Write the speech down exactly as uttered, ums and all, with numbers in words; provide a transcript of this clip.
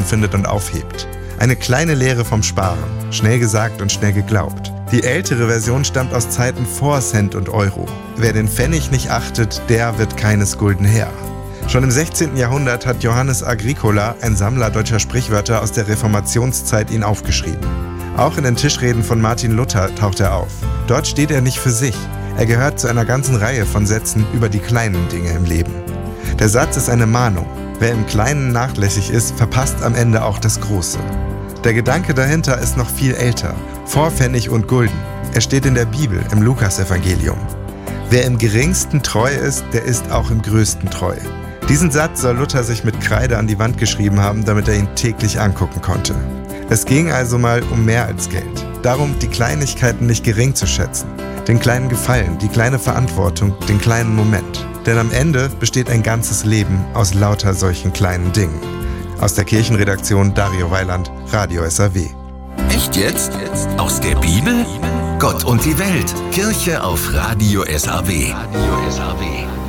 Gulden findet und aufhebt. Eine kleine Lehre vom Sparen, schnell gesagt und schnell geglaubt. Die ältere Version stammt aus Zeiten vor Cent und Euro. Wer den Pfennig nicht achtet, der wird keines Gulden Herr. Schon im sechzehnten Jahrhundert hat Johannes Agricola, ein Sammler deutscher Sprichwörter aus der Reformationszeit, ihn aufgeschrieben. Auch in den Tischreden von Martin Luther taucht er auf. Dort steht er nicht für sich. Er gehört zu einer ganzen Reihe von Sätzen über die kleinen Dinge im Leben. Der Satz ist eine Mahnung. Wer im Kleinen nachlässig ist, verpasst am Ende auch das Große. Der Gedanke dahinter ist noch viel älter. Vor Pfennig und Gulden. Er steht in der Bibel, im Lukasevangelium. Wer im Geringsten treu ist, der ist auch im Größten treu. Diesen Satz soll Luther sich mit Kreide an die Wand geschrieben haben, damit er ihn täglich angucken konnte. Es ging also mal um mehr als Geld. Darum, die Kleinigkeiten nicht gering zu schätzen. Den kleinen Gefallen, die kleine Verantwortung, den kleinen Moment. Denn am Ende besteht ein ganzes Leben aus lauter solchen kleinen Dingen. Aus der Kirchenredaktion Dario Weiland, Radio S A W. Echt jetzt? Aus der Bibel? Gott und die Welt. Kirche auf Radio S A W. Radio S A W.